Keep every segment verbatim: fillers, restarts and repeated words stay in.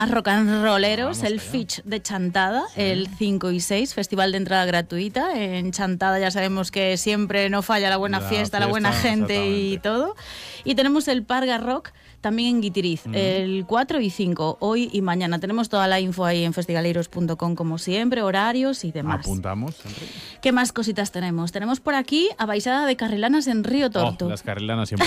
Rock and Rolleros, Ah, el allá. Fitch de Chantada, Sí. el cinco y seis, festival de entrada gratuita. En Chantada ya sabemos que siempre no falla la buena La fiesta, la buena fiesta, gente y exactamente. todo. Y tenemos el Parga Rock también en Guitiriz, Mm. el cuatro y cinco, hoy y mañana. Tenemos toda la info ahí en festigaleiros punto com como siempre, horarios y demás. Apuntamos. siempre. ¿Qué más cositas tenemos? Tenemos por aquí a Baixada de Carrilanas en Río Torto. Oh, las carrilanas siempre.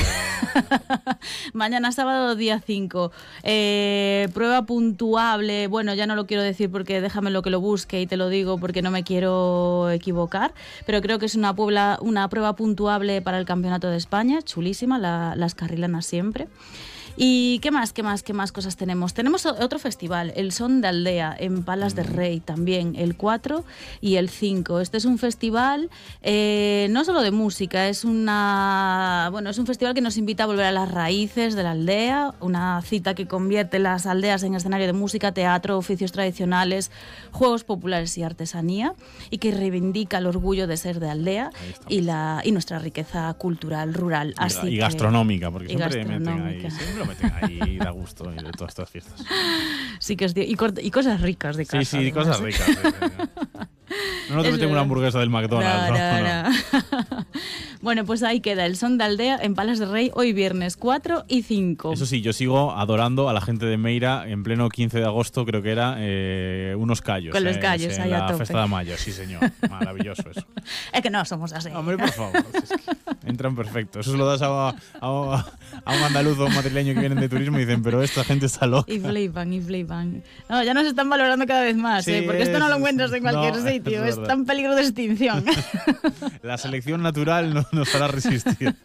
Mañana sábado día cinco. Eh, prueba puntuable. Bueno, ya no lo quiero decir porque déjame lo que lo busque y te lo digo porque no me quiero equivocar. Pero creo que es una, puebla, una prueba puntuable para el Campeonato de España. Chulísima, la, las carrilanas siempre. ¿Y qué más, qué más, qué más cosas tenemos? Tenemos otro festival, el Son de Aldea, en Palas de Rey también, el cuatro y el cinco. Este es un festival eh, no solo de música, es una bueno, es un festival que nos invita a volver a las raíces de la aldea, una cita que convierte las aldeas en escenario de música, teatro, oficios tradicionales, juegos populares y artesanía, y que reivindica el orgullo de ser de aldea y, la, y nuestra riqueza cultural rural. Y, Así y que- gastronómica, porque y siempre meten ahí, gastronómica. siempre lo meten ahí, da gusto y de todas estas fiestas. Sí que es di- y, cor- y cosas ricas de casa. Sí, sí, además. cosas ricas. sí, sí. No nos Es meten una verdad. hamburguesa del McDonald's. No, no, no, no. no. Bueno, pues ahí queda el Son de Aldea en Palas de Rey hoy viernes cuatro y cinco. Eso sí, yo sigo adorando a la gente de Meira en pleno quince de agosto, creo que era, eh, unos callos. Con los eh, callos en ahí a la tope. Festa de Mayo, sí señor. Maravilloso eso. Es que no somos así. Hombre, por favor. Es que entran perfecto. Eso se lo das a, a, a un andaluz o un madrileño que vienen de turismo y dicen, pero esta gente está loca. Y flipan, y flipan. No, ya nos están valorando cada vez más, Sí, ¿eh? Porque esto no lo es- encuentras en cualquier no, es sitio. Es verdad. tan peligro de extinción. La selección natural no nos hará resistir.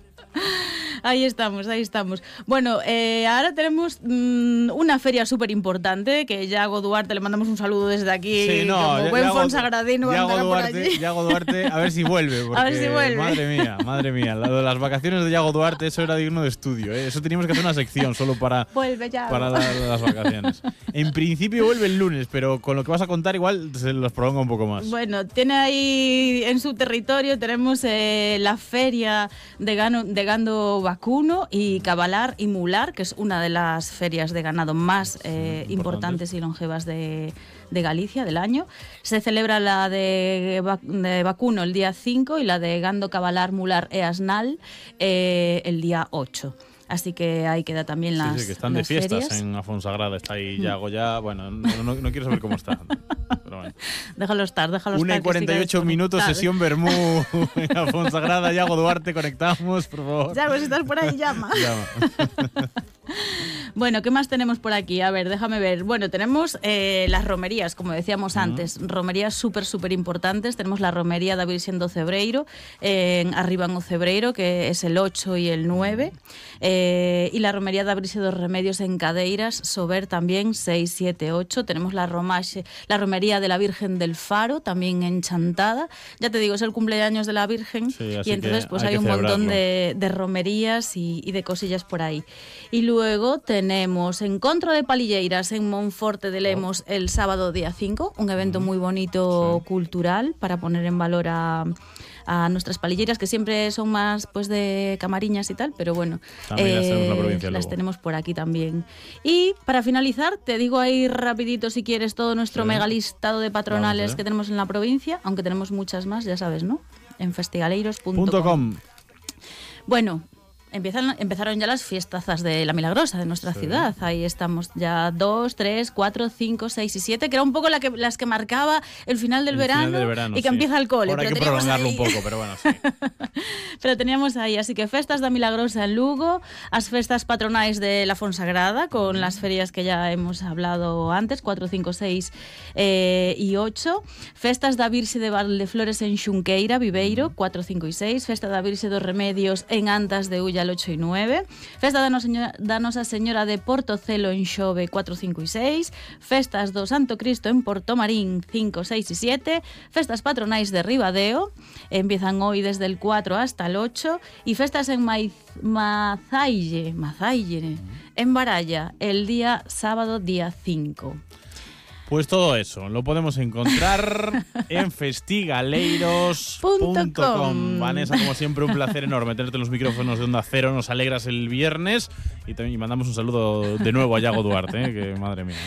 Ahí estamos, ahí estamos. Bueno, eh, ahora tenemos mmm, una feria súper importante que Yago Duarte, le mandamos un saludo desde aquí. Sí, no, como ya- buen Yago- Fonsagradino Yago andará por Duarte, allí. Yago Duarte, a ver si vuelve. Porque, A ver si vuelve. Madre mía, madre mía. Lo de las vacaciones de Yago Duarte, eso era digno de estudio. ¿eh? Eso teníamos que hacer una sección solo para, Vuelve ya. para la- las vacaciones. En principio vuelve el lunes, pero con lo que vas a contar igual se los prolonga un poco más. Bueno, tiene ahí en su territorio, tenemos eh, la feria de, gano, de gando vacuno y cabalar y mular, que es una de las ferias de ganado más eh, importantes. importantes y longevas de, de Galicia del año. Se celebra la de, vac- de vacuno el día cinco y la de gando cabalar mular e asnal eh, el día ocho. Así que ahí queda también las Sí, sí, que están de las fiestas ferias. en Afonsagrada. Está ahí Yago ya. Bueno, no, no, no quiero saber cómo está. Pero bueno. Déjalo estar, déjalo una estar. y cuarenta y ocho minutos, sesión Bermú en Afonsagrada. Yago Duarte, conectamos, por favor. Ya, pues si estás por ahí, llama. Llama. Bueno, ¿qué más tenemos por aquí? A ver, déjame ver. Bueno, tenemos eh, las romerías, como decíamos antes, romerías súper, súper importantes. Tenemos la romería da Virxen do Cebreiro, eh, en arriba en o Cebreiro, que es el ocho y el nueve, eh, y la romería da Virxe dos Remedios en Cadeiras, Sober también, seis, siete, ocho. Tenemos la, romaxe, la romería de la Virgen del Faro, también en Chantada. Ya te digo, es el cumpleaños de la Virgen, Sí, así y entonces que pues hay hay que un montón celebrarlo. de, de romerías y, y de cosillas por ahí. Y luego tenemos Encontro de Palilleiras en Monforte de Lemos el sábado día cinco, un evento muy bonito Sí. cultural para poner en valor a, a nuestras palilleras, que siempre son más pues de camariñas y tal, pero bueno, También las tenemos en la provincia las luego. tenemos por aquí también. Y para finalizar, te digo ahí rapidito si quieres todo nuestro Sí. mega listado de patronales Vamos, ¿eh? que tenemos en la provincia, aunque tenemos muchas más, ya sabes, ¿no? En festigaleiros punto Punto com. com. Bueno, empiezan, empezaron ya las fiestazas de la Milagrosa, de nuestra Sí. ciudad. Ahí estamos ya dos, tres, cuatro, cinco, seis y siete, que era un poco la que, las que marcaba el final del, El verano, final del verano, y que sí. empieza el cole. Ahora hay pero que teníamos prolongarlo ahí- un poco, pero bueno, sí. pero teníamos ahí, así que festas da Milagrosa en Lugo, as festas patronais de la Fonsagrada, con las ferias que ya hemos hablado antes, cuatro, cinco, seis eh, y ocho. Festas da Virxe de Valdeflores en Xunqueira, Viveiro, cuatro, cinco y seis. Festa da Virxe dos Remedios en Antas de Ulla, el ocho y nueve. Festa da Nosa Señora, da Nosa Señora de Portocelo en Xove, cuatro, cinco y seis. Festas do Santo Cristo en Portomarín, cinco, seis y siete. Festas patronais de Ribadeo, empiezan hoy desde el cuatro hasta el ocho. Y festas en Maiz, Mazaille, Mazaille, en Baralla, el día sábado, día cinco. Pues todo eso lo podemos encontrar en festigaleiros punto com. Punto com. Vanessa, como siempre, un placer enorme tenerte en los micrófonos de Onda Cero. Nos alegras el viernes y también mandamos un saludo de nuevo a Yago Duarte, ¿eh? Que madre mía.